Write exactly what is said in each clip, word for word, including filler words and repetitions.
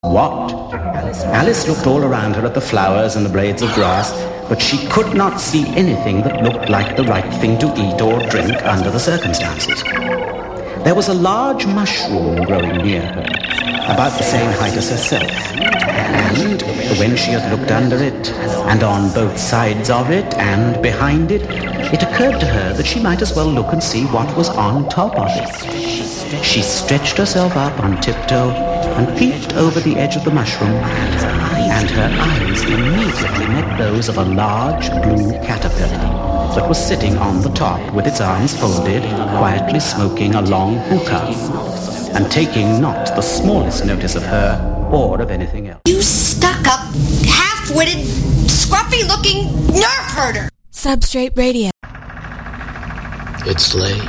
What? Alice looked all around her at the flowers and the blades of grass, but she could not see anything that looked like the right thing to eat or drink under the circumstances. There was a large mushroom growing near her, about the same height as herself, and when she had looked under it, and on both sides of it, and behind it, it occurred to her that she might as well look and see what was on top of it. She stretched herself up on tiptoe and peeped over the edge of the mushroom, and her eyes immediately met those of a large blue caterpillar that was sitting on the top with its arms folded, quietly smoking a long hookah, and taking not the smallest notice of her or of anything else. You stuck-up, half-witted, scruffy-looking nerve herder! Substrate Radio. It's late,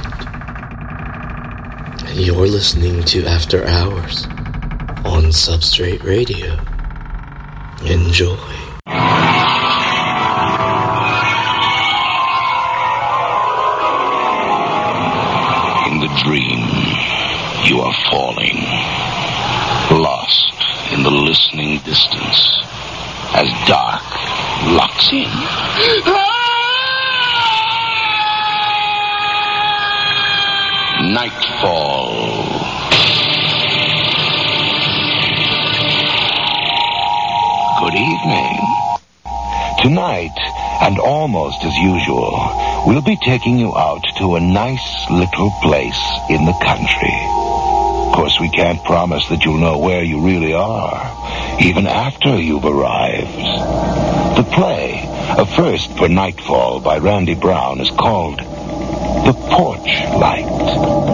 and you're listening to After Hours on Substrate Radio. Enjoy. In the dream, you are falling, lost in the listening distance, as dark locks in. Nightfall. Good evening. Tonight, and almost as usual, we'll be taking you out to a nice little place in the country. Of course, we can't promise that you'll know where you really are, even after you've arrived. The play, a first for Nightfall by Randy Brown, is called The Porch Light.